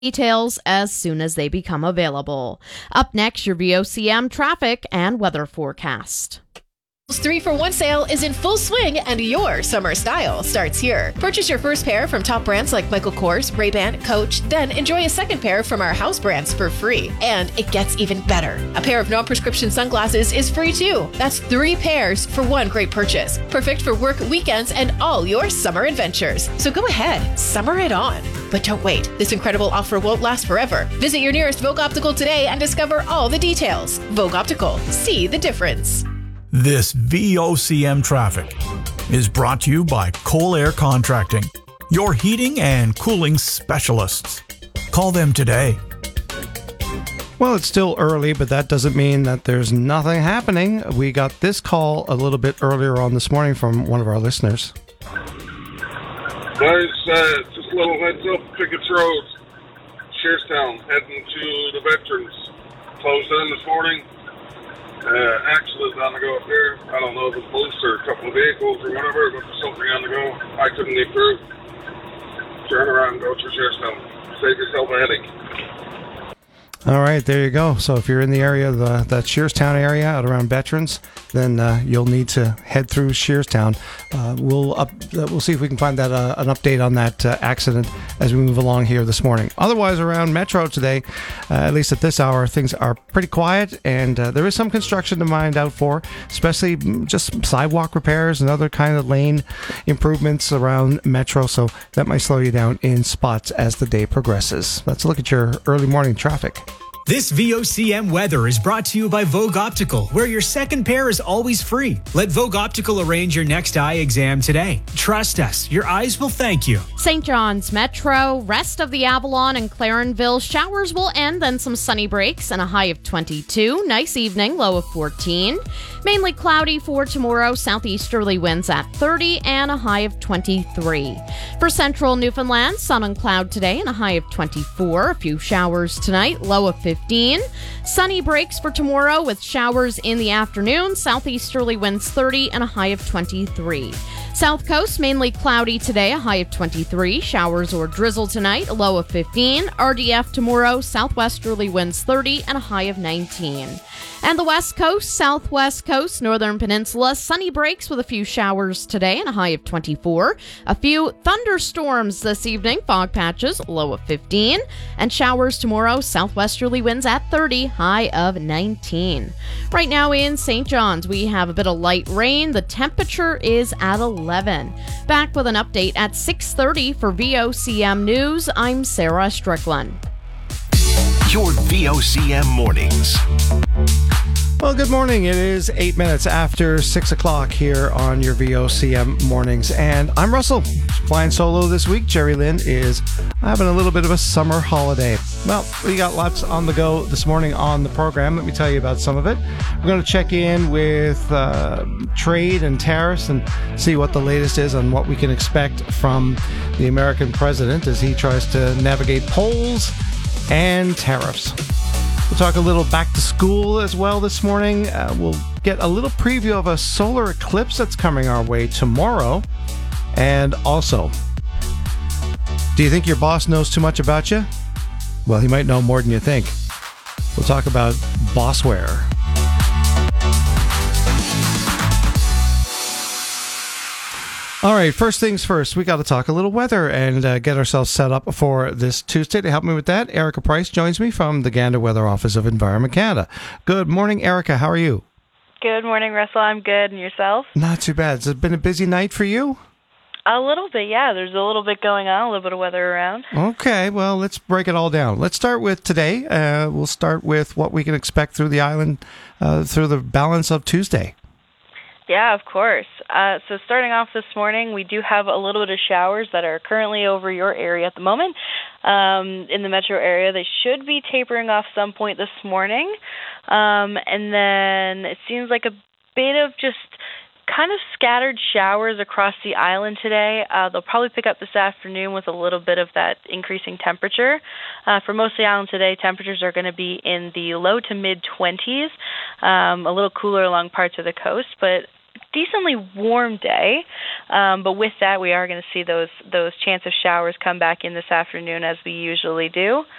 Details as soon as they become available. Up next, your VOCM traffic and weather forecast. 3-for-1 sale is in full swing and your summer style starts here. Purchase your first pair from top brands like Michael Kors, Ray-Ban, Coach, then enjoy a second pair from our house brands for free. And it gets even better. A pair of non-prescription sunglasses is free too. That's 3 pairs for one great purchase. Perfect for work, weekends, and all your summer adventures. So go ahead, summer it on. But don't wait. This incredible offer won't last forever. Visit your nearest Vogue Optical today and discover all the details. Vogue Optical. See the difference. This VOCM traffic is brought to you by Cole Air Contracting, your heating and cooling specialists. Call them today. Well, it's still early, but that doesn't mean that there's nothing happening. We got this call a little bit earlier on this morning from one of our listeners. Guys, just a little heads up, Pickett's Road, Shearstown, heading to the Veterans. Closed down this morning. Accident on the go up there. I don't know if it's boost or a couple of vehicles or whatever, but there's something on the go. I couldn't get through. Turn around and go through Shearstown. Save yourself a headache. All right, there you go. So if you're in the area, that Shearstown area out around Veterans, then you'll need to head through Shearstown. We'll see if we can find that an update on that accident as we move along here this morning. Otherwise, around Metro today, at least at this hour, things are pretty quiet, and there is some construction to mind out for, especially just sidewalk repairs and other kind of lane improvements around Metro. So that might slow you down in spots as the day progresses. Let's look at your early morning traffic. This VOCM weather is brought to you by Vogue Optical, where your second pair is always free. Let Vogue Optical arrange your next eye exam today. Trust us, your eyes will thank you. St. John's Metro, rest of the Avalon and Clarenville, showers will end, then some sunny breaks and a high of 22. Nice evening, low of 14. Mainly cloudy for tomorrow, southeasterly winds at 30 and a high of 23. For central Newfoundland, sun and cloud today and a high of 24. A few showers tonight, low of 15. Sunny breaks for tomorrow with showers in the afternoon, southeasterly winds 30 and a high of 23. South Coast, mainly cloudy today, a high of 23. Showers or drizzle tonight, a low of 15. RDF tomorrow, southwesterly winds 30 and a high of 19. And the West Coast, Southwest Coast, Northern Peninsula, sunny breaks with a few showers today and a high of 24. A few thunderstorms this evening, fog patches, low of 15. And showers tomorrow, southwesterly winds at 30, high of 19. Right now in St. John's, we have a bit of light rain. The temperature is at 11. Back with an update at 6:30 for VOCM News. I'm Sarah Strickland. Your VOCM mornings. Well, good morning. It is 8 minutes after 6 o'clock here on your VOCM mornings. And I'm Russell, flying solo this week. Jerry Lynn is having a little bit of a summer holiday. Well, we got lots on the go this morning on the program. Let me tell you about some of it. We're going to check in with trade and tariffs and see what the latest is on what we can expect from the American president as he tries to navigate polls and tariffs. We'll talk a little back to school as well this morning. We'll get a little preview of a solar eclipse that's coming our way tomorrow. And also, do you think your boss knows too much about you? Well, he might know more than you think. We'll talk about bossware. All right, first things first, we got to talk a little weather and get ourselves set up for this Tuesday. To help me with that, Erica Price joins me from the Gander Weather Office of Environment Canada. Good morning, Erica. How are you? Good morning, Russell. I'm good. And yourself? Not too bad. Has it been a busy night for you? A little bit, yeah. There's a little bit going on, a little bit of weather around. Okay, well, let's break it all down. Let's start with today. We'll start with what we can expect through the island through the balance of Tuesday. Yeah, of course. So starting off this morning, we do have a little bit of showers that are currently over your area at the moment. In the metro area, they should be tapering off some point this morning. And then it seems like a bit of just kind of scattered showers across the island today. They'll probably pick up this afternoon with a little bit of that increasing temperature. For most of the island today, temperatures are going to be in the low to mid-20s, a little cooler along parts of the coast, but decently warm day, but with that, we are going to see those chance of showers come back in this afternoon as we usually do.